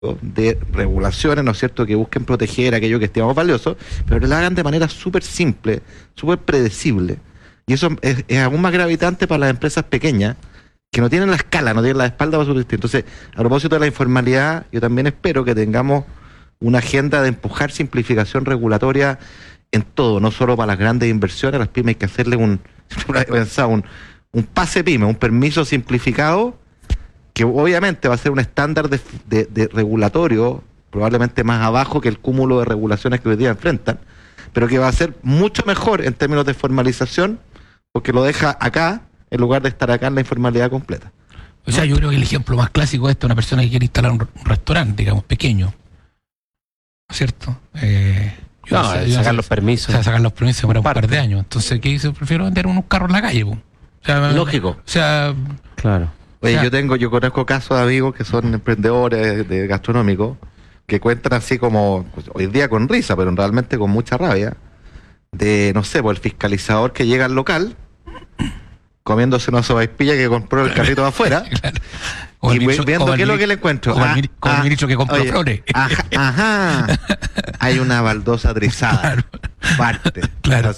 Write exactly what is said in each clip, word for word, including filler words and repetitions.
de regulaciones, ¿no es cierto?, que busquen proteger aquello que estimamos valioso, pero que lo hagan de manera súper simple, súper predecible. Y eso es, es aún más gravitante para las empresas pequeñas, que no tienen la escala, no tienen la espalda para subsistir. Entonces, a propósito de la informalidad, yo también espero que tengamos una agenda de empujar simplificación regulatoria en todo, no solo para las grandes inversiones. A las pymes hay que hacerle un, un, un pase pyme, un permiso simplificado, que obviamente va a ser un estándar de, de, de regulatorio probablemente más abajo que el cúmulo de regulaciones que hoy día enfrentan, pero que va a ser mucho mejor en términos de formalización, porque lo deja acá en lugar de estar acá en la informalidad completa. O sea, yo creo que el ejemplo más clásico de esto es una persona que quiere instalar un, un restaurante, digamos, pequeño, ¿no es cierto? Eh, no, no sé, sacar no sé, los permisos. O sea, sacar los permisos para un par de años. Entonces, ¿qué dice? Prefiero vender unos carros en la calle, po. O sea, lógico. O sea, claro. Oye, o sea, yo tengo, yo conozco casos de amigos que son emprendedores de gastronómicos que cuentan así como, pues, hoy día con risa, pero realmente con mucha rabia, de, no sé, pues el fiscalizador que llega al local comiéndose una sopaipilla que compró el carrito de afuera. Claro. Y ministro, viendo qué es lo que le encuentro. Como ah, el, como ah, el ministro que compró oye, flores. Ajá, ajá. Hay una baldosa trizada. Claro. Parte. Claro.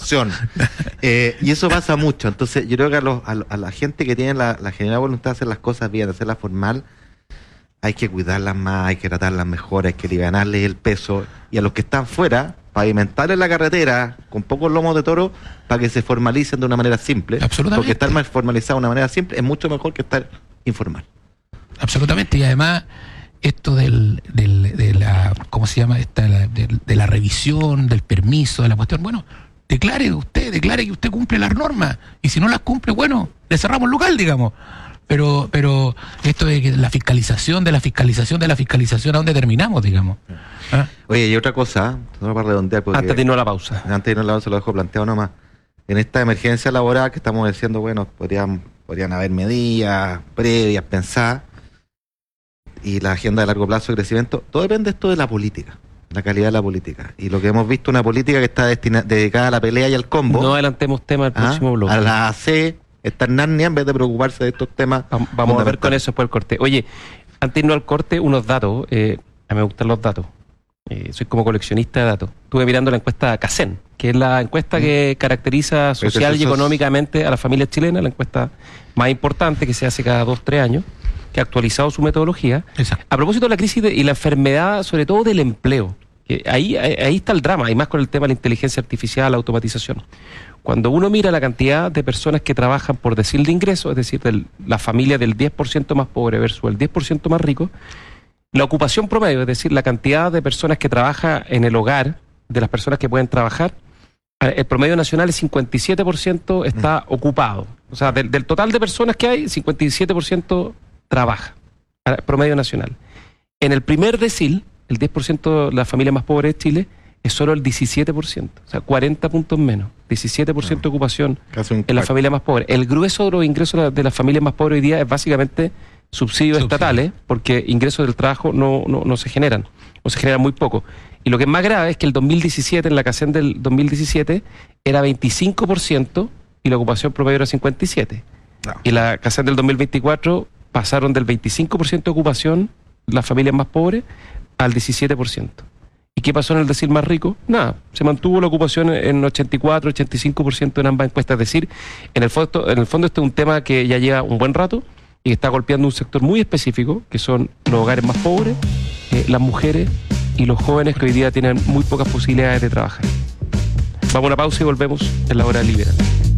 Eh, y eso pasa mucho. Entonces, yo creo que a, los, a, a la gente que tiene la, la genuina voluntad de hacer las cosas bien, de hacerlas formal, hay que cuidarlas más, hay que tratarlas mejor, hay que alivianarles el peso. Y a los que están fuera, pavimentarles la carretera con pocos lomos de toro para que se formalicen de una manera simple. Absolutamente. Porque estar mal formalizado de una manera simple es mucho mejor que estar informal. Absolutamente. Y además, esto del, del, de la, ¿cómo se llama? Esta, de, de, de la revisión, del permiso, de la cuestión. Bueno, declare usted, declare que usted cumple las normas. Y si no las cumple, bueno, le cerramos el local, digamos. Pero pero esto de que la fiscalización, de la fiscalización, de la fiscalización, ¿a dónde terminamos, digamos? ¿Ah? Oye, y otra cosa, solo para redondear, porque antes de irnos a la pausa. Antes de irnos a la pausa lo dejo planteado nomás. En esta emergencia laboral que estamos diciendo, bueno, podrían, podrían haber medidas previas, pensadas, y la agenda de largo plazo de crecimiento, todo depende esto de la política, la calidad de la política. Y lo que hemos visto, una política que está destinada, dedicada a la pelea y al combo. No adelantemos tema del próximo ¿ah? bloque. A la A C, está en Narnia en vez de preocuparse de estos temas. Vamos a ver con eso después del corte. Oye, antes de irnos al corte, unos datos. Eh, a mí me gustan los datos. Eh, soy como coleccionista de datos. Estuve mirando la encuesta CACEN, que es la encuesta que caracteriza social y económicamente a las familias chilenas, la encuesta más importante que se hace cada dos, tres años, que ha actualizado su metodología. Exacto. A propósito de la crisis de, y la enfermedad, sobre todo del empleo. Que ahí, ahí, ahí está el drama, y más con el tema de la inteligencia artificial, la automatización. Cuando uno mira la cantidad de personas que trabajan por decil de ingresos, es decir, de la familia del diez por ciento más pobre versus el diez por ciento más rico, la ocupación promedio, es decir, la cantidad de personas que trabaja en el hogar, de las personas que pueden trabajar, el promedio nacional es cincuenta y siete por ciento está mm. ocupado. O sea, del, del total de personas que hay, cincuenta y siete por ciento trabaja, promedio nacional. En el primer decil, el diez por ciento de la familia más pobre de Chile, es solo el diecisiete por ciento, o sea, cuarenta puntos menos, diecisiete por ciento de ocupación en la familia más pobre. El grueso de los ingresos de las familias más pobres hoy día es básicamente subsidios Subsidio. estatales, porque ingresos del trabajo no, no, no se generan, o se generan muy poco. Y lo que es más grave es que el dos mil diecisiete, en la CACEN del dos mil diecisiete, era veinticinco por ciento y la ocupación promedio era cincuenta y siete por ciento. No. Y la CACEN del dos mil veinticuatro pasaron del veinticinco por ciento de ocupación las familias más pobres al diecisiete por ciento. ¿Y qué pasó en el decil más rico? Nada, se mantuvo la ocupación en ochenta y cuatro, ochenta y cinco por ciento en ambas encuestas. Es decir, en el fondo, en el fondo este es un tema que ya lleva un buen rato y que está golpeando un sector muy específico, que son los hogares más pobres, eh, las mujeres y los jóvenes que hoy día tienen muy pocas posibilidades de trabajar. Vamos a una pausa y volvemos en la hora liberal.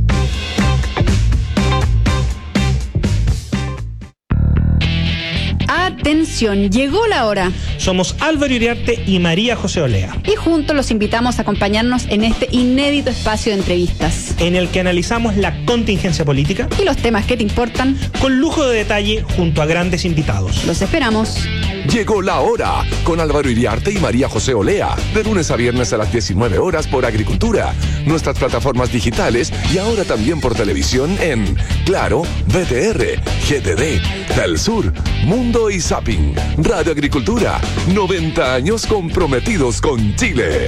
Atención, llegó la hora. Somos Álvaro Iriarte y María José Olea. Y juntos los invitamos a acompañarnos en este inédito espacio de entrevistas, en el que analizamos la contingencia política y los temas que te importan, con lujo de detalle junto a grandes invitados. Los esperamos. Llegó la hora con Álvaro Iriarte y María José Olea, de lunes a viernes a las diecinueve horas por Agricultura, nuestras plataformas digitales y ahora también por televisión en Claro, V T R, G T D, Telsur, Mundo y Zapping. Radio Agricultura, noventa años comprometidos con Chile.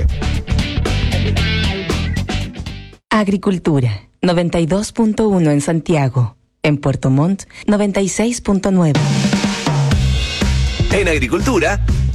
Agricultura, noventa y dos punto uno en Santiago. En Puerto Montt, noventa y seis punto nueve. En agricultura,